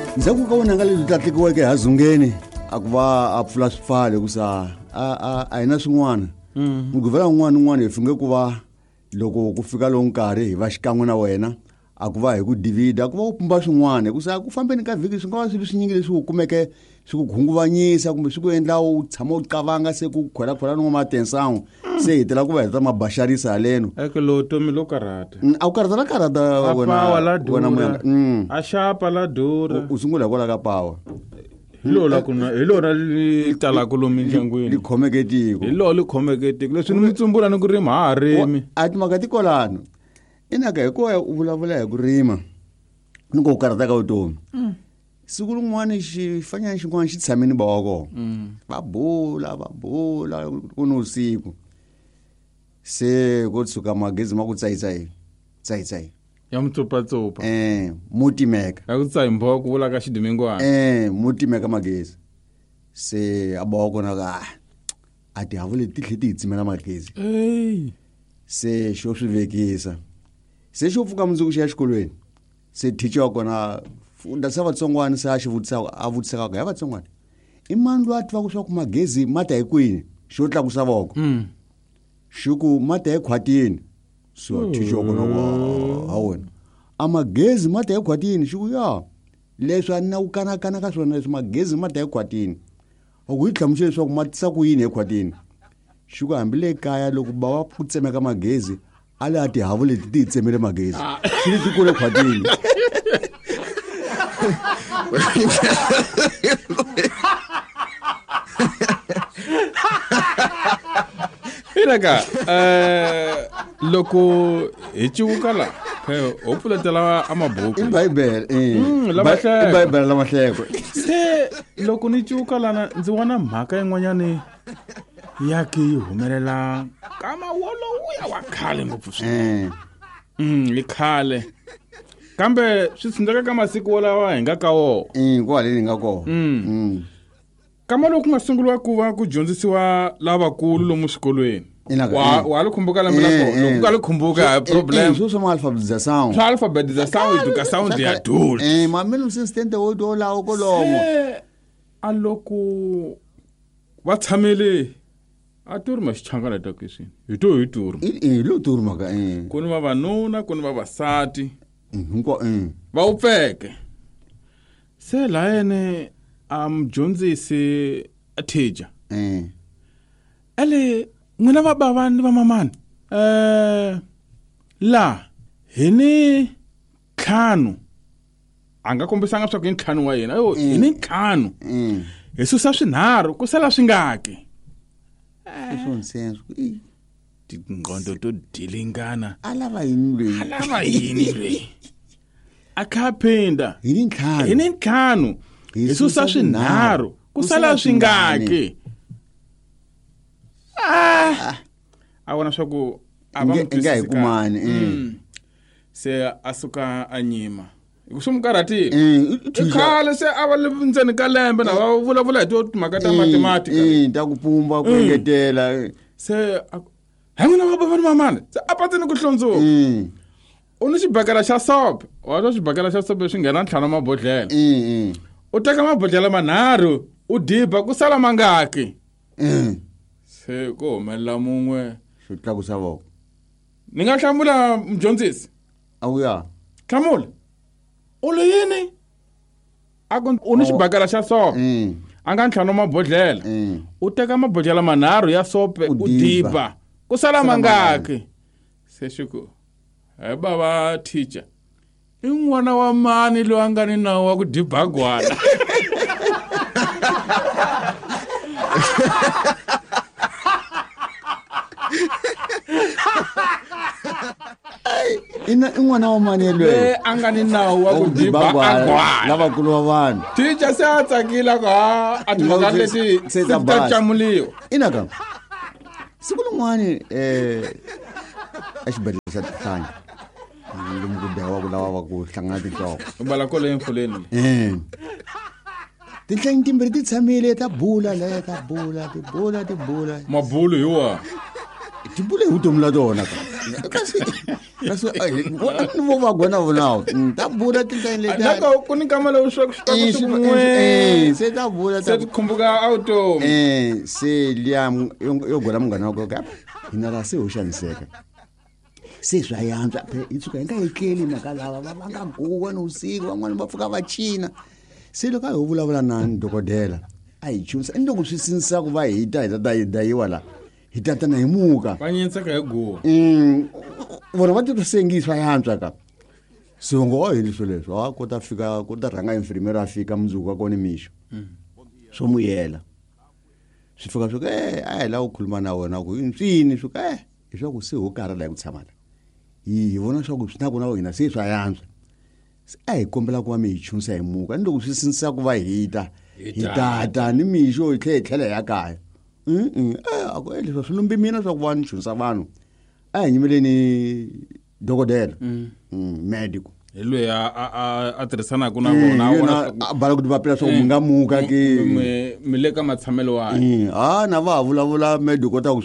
Ndzhaku ka wona nga leswi tlatlikiweke hazungeni a ku va a pfula swipfale ku sa a hina swin'wana muguvela un'wana hi finge ku va loko ku fika lowu nkarhi hi va xikan'we na wena a ku va hi ku divida ku va ku pumba swin'wana ku sa ku fambeni ka vhiki swi nga va swilo swinyingi leswi ku kumeke swi ku khunguvanyisa kumbe swi ku endla u tshama u qavanga se ku khwela n'wamatensango se hi tela ku va heta mabasharisa haleno eke lo tomi lo karata a ku karata wena moya a shapa la dura u sungula hikwala ka pawa hi lona li talaka lomu endyangwini li khomeke tiko hi lona li khomeke tiko leswi ni mitsumbula ni ku rima ha ha rimi a timhaka tikolano inaka hikuva u vulavula hi ku rima ni ku karata ka vutomi siku rin'wana xifanyana xin'wana xi tshamini ba wa kona va bula ku ni usiku se ko tshuka magezi ma ku tsayitsayi ya mutsopatsopa mutimeka ya ku tsayi mboha ku vula ka xidimengwana mutimeka magezi se a ba wa kona ka a tihavu leti tlhe ti hi tsimela magezi se xo swi vekisa se xo pfuka mundzuku xi ya xikolweni se teacher wa kona funda sa vatsongwana se a vutisaka ku ya vatsongwana i mani loyi a tivaka swa ku magezi ma ta hi kwini xo tlakusa voko xi ku ma ta ekhwatini so teacher wa kona ha wena a magezi ma ta ekhwatini xi ku ya leswi a ni na ku kanakana ka swona leswi magezi ma ta ekhwatini a ku hi hlamusela leswaku ma tisa ku yini ekhwatini xi ku hambi le kaya loko ba wa ku tsemeka magezi a le a tihavu leti ti hi tsemele magezi xi ni ti kule ekhwatini Iraka loko hi civuka la ho pfuletela amabhuku i Bible Bible la mahleko se loko ni civuka lana ndzi vona mhaka yin'wanyani ya ke yi humelela kama wolowo wa khale ngopfu swinene khale kambe swi tsundzuka ka masiku wolawa hi nga ka wo ku haleni nga kona kama loko nga sunguliwa ku va ku dyondzisiwa lavakulu lomu swikolweni wa li khumbuka lambe lako loko ka li khumbuka problem swo swa alphabetização swa alphabetização educação de adult mamelo assistente wo do lawo kolomo a loko va tshamele a turma xichangana ta keswi hi turma hi lo turma ka ku ni vavanuna ku ni vavasati va wu pfeke se la yene a mudyondzisi a teacher ele n'wina va bava ni va mamani la hi ni ntlhanu a nga kombisanga swa ku hi ntlhanu wa yena ayo hi ni ntlhanu hi susa swinharhu ku sala swi ngaki tinqondo to dilingana a lava yini lweyi a khaphinda hi ni ntlhanu hi susa swinharhu ku sala swi ngaki a vona swa ku a va nga hi kumani se a suka a nyima hi swi mukarhatini khale se a va le ndzeni ka lembe na va vulavula hi timhaka ta mathematica ta ku pumba ku engetela se hayi n'wina va bava ni mamani se a patini ku hlundzuka u ni xibakela xa sope wa twa xibakela xa sope swi nghena ntlhanu wa mabodhlela u teka mabodhlela manharhu u diba ku sala mangaki se ku humelela mun'we xo tlakusa voko ni nga hlamula mudyondzisi awuya hlamula u lo yini a ku u ni xibakela xa sope a nga ntlhanu wa mabodhlela u teka mabodhlela manharhu ya sope u diba ku sala mangaki se xiku hayi bava teacher i n'wana wa mani loyi a nga ni nawu wa ku dibagwana i n'wana wa mani yelweyo a nga ni nawu wa ku dibagwana lavakulu va vanhu teacher se a tsakila ku a timhaka leti ta camuliwa inaka siku lin'wani exibedhlele xa Tinhlanya lomu ku dyawa ku lava va ku hlangana tinhloko u bala kole emfuleni tinhlanyi timbirhi ti tshamile ta bula mabulu hi wa ti bule hi vutomi la tona kasi Kaso no va gona bona ta bula tintani leta naka kuni kama lo shwa se ta bula se khumbuka auto se liam yo gona mngana wako ka ina la se ushaniseka se swayantswa phe itsuka ingayikheli nakalava vanga guwa no usiku van'wana va pfuka va china se loko a ho vulavula na dokodela a hi chunisa ni loko swi sinisa ku va hita dayiwa la hi tata na himuka va nyinsa ka hi guwa vona va titwa sengiswa yantswa ka songo wa hili swoleswo a kota fika ku ta rhanga infirmier a fika mundzuku wa kona mixo swo muyela swi fika swo a hi la ku khuluma na wena ku inswini swo hi swa ku se ho karhala hi ku tshama la hi vona swa ku swi na ku na wena se swa yantswa a hi kombela ku va mi hi chunisa hi muka ni loko swi sinisa ku va hita hi tata ni mixo hi tlhela ya kaya a ku leswo swi lumbi mina swa ku va ni chunisa vanhu a hi nyimeleni dokodela medical helwe a tirhisanaku na vona a bala ku papila swa ku mi nga muka ke mi le ka matshamelo wa na va vulavula medical ta ku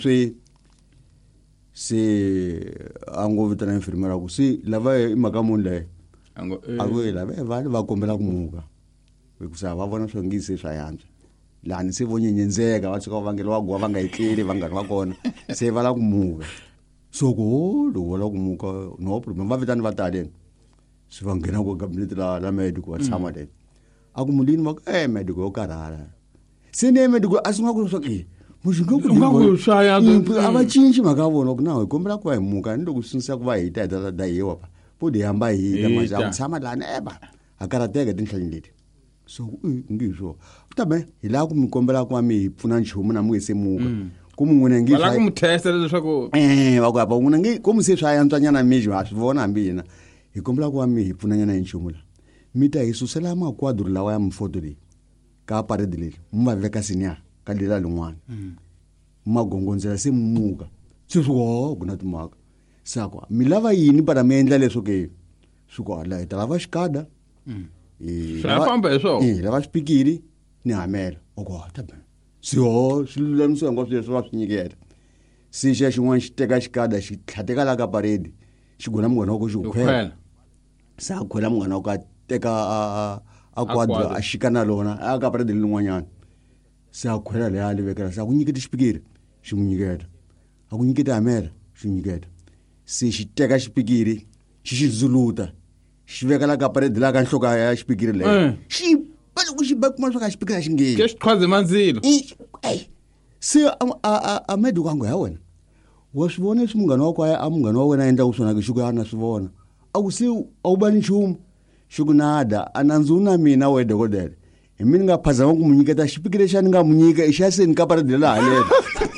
se a ngo vitana infirmiera ku si lava i maka munhu leyi a ku lava va kombela ku muka hikusa va vona swo ngise swa yantswa lani se vo nyenyenzeka va tshuka vangela wa guwa va nga etleli vanghani va kona se va la ku muka so ku loko la ku muka no problem va vitani va taleni swi va nghena ku cabinet la medical wa tshama le a ku mulini va medical yo karhala se ne medical a singa ku swa mujinga ku shaya ava cinci maka vona ku na hi kombela ku va hi muka ni loko sinisa ku va hita hi tata dayiwa pa podi hamba hita manje a ku tshama lana a karateka tinhlanye leti so ngisho tabe hi la ku mi kombela ku va mi hi pfuna nchumu na mu hi se muka ku mun'wina ngi la ku mu testa leswaku va ku apa un'wina ngi ku mu se swa yantswanyana miji a swi vona hambi hina hi kombela ku va mi hi pfunanyana hi nchumu la mi ta hi susela makwadru lawa ya mfoto leyi ka parede leli mu va veka senior ka lela lin'wana magongondzela se muka sweswo ku na timhaka sako mi lava yini para mi endla leswo ke swiko la hi ta lava xikada famba hi swona lava xipikiri ni hamela tabe siho swilulamisiwa hinkwaswo leswi va swi nyiketa se xa xin'wana xi teka xikada xi tlhateka la ka paredi xi gona munghana wa ku xi khwela se a khwela munghana wa ku a teka a kwadra a xika na lona a ka paredi lin'wanyana se a khwela leya a livekela se a ku nyiketa xipikiri xi n'wi nyiketa a ku nyiketa hamela xi nyiketa se xi teka xipikiri xi zuluta xi vekela ka paredi la ka nhloko ya xipikiri leyo xi loko xi ba kuma swa ka xipikiri a xi ngheni ke xi khwaze mandzilo se a medical angu ya wena wa swi vona leswi munghana wa ku a munghana wa wena a endlaku swona ke xi ku ya na swi vona a ku se a wu bani nchumu xi ku nada a nandzu na mina we dokodela hi mi ni nga phazama ku mu nyiketa xipikiri lexi a ni nga mu nyika i xa seni ka paredi laha lena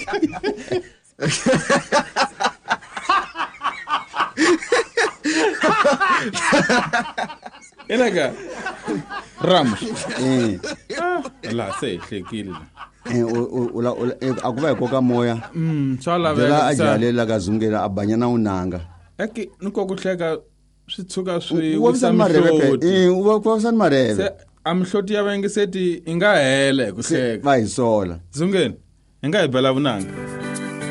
enaka Ramos la se hlekile a ku va hi koka moya swa laveka a jalela ka zungela a banya na unanga eki niko ku hleka swi tshuka swi wisa mihloti u va mareve a mihloti ya va yingiseti i nga hele ku hleka va hi sola zungeni i nga hi bela vunanga